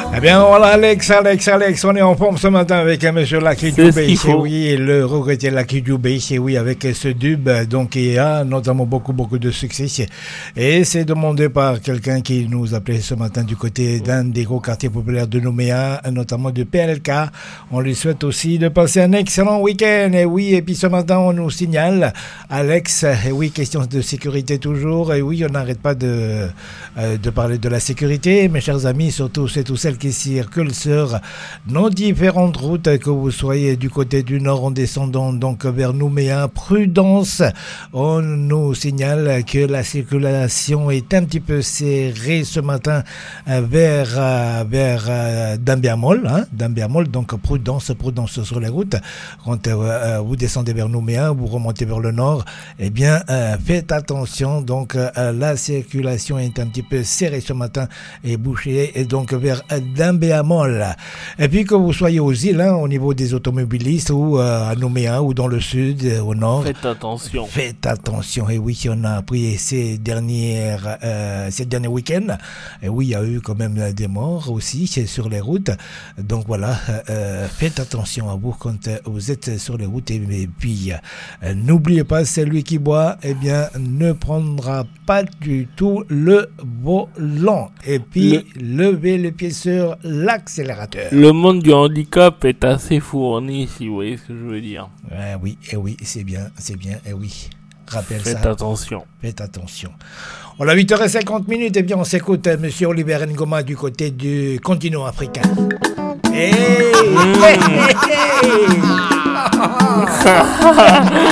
Eh bien voilà Alex, on est en forme ce matin avec monsieur Lucky Dubé, oui, le regretté Lucky Dubé, oui, avec ce dub, donc il y a notamment beaucoup de succès et c'est demandé par quelqu'un qui nous appelait ce matin du côté d'un des gros quartiers populaires de Nouméa, notamment de PLK. On lui souhaite aussi de passer un excellent week-end, et oui, et puis ce matin on nous signale, Alex, et oui, question de sécurité toujours, et oui, on n'arrête pas de parler de la sécurité, mes chers amis, surtout c'est tous celles qui circulent sur nos différentes routes, que vous soyez du côté du nord en descendant donc vers Nouméa, prudence, on nous signale que la circulation est un petit peu serrée ce matin vers Dambiamol, donc prudence sur les routes. Quand vous descendez vers Nouméa, vous remontez vers le nord, eh bien faites attention, donc la circulation est un petit peu serrée ce matin et bouchée, et donc vers Dambiamol. Et puis que vous soyez aux îles, au niveau des automobilistes, ou à Nouméa, ou dans le sud, au nord. Faites attention. Et oui, on a pris ces derniers week-ends. Et oui, il y a eu quand même des morts aussi sur les routes. Donc voilà, faites attention à vous quand vous êtes sur les routes. Et puis, n'oubliez pas, celui qui boit, eh bien, ne prendra pas du tout le volant. Et puis, levez le pied sur l'accélérateur. Le monde du handicap est assez fourni, si vous voyez ce que je veux dire. Oui, c'est bien, et oui. Rappelle Faites ça. Faites attention. On a 8h50, eh bien on s'écoute monsieur Oliver Ngoma du côté du continent africain. Hey!